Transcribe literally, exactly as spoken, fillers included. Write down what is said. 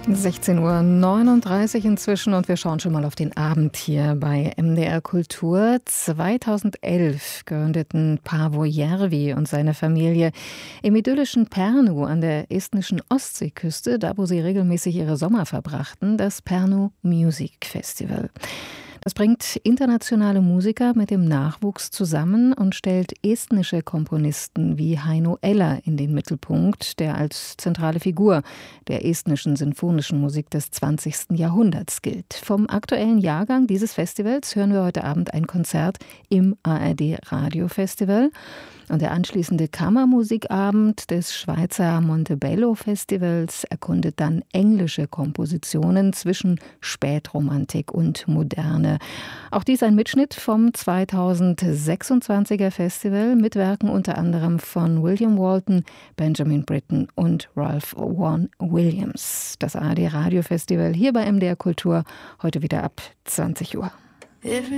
sechzehn Uhr neununddreißig inzwischen und wir schauen schon mal auf den Abend hier bei M D R Kultur. zweitausendelf gründeten Paavo Järvi und seine Familie im idyllischen Pärnu an der estnischen Ostseeküste, da wo sie regelmäßig ihre Sommer verbrachten, das Pärnu Music Festival. Das bringt internationale Musiker mit dem Nachwuchs zusammen und stellt estnische Komponisten wie Heino Eller in den Mittelpunkt, der als zentrale Figur der estnischen sinfonischen Musik des zwanzigsten Jahrhunderts gilt. Vom aktuellen Jahrgang dieses Festivals hören wir heute Abend ein Konzert im A R D Radiofestival. Und der anschließende Kammermusikabend des Schweizer Montebello Festivals erkundet dann englische Kompositionen zwischen Spätromantik und Moderne. Auch dies ein Mitschnitt vom zweitausendsechsundzwanziger Festival, mitwirken unter anderem von William Walton, Benjamin Britten und Ralph Vaughan Williams. Das A R D Radiofestival hier bei M D R Kultur, heute wieder ab zwanzig Uhr.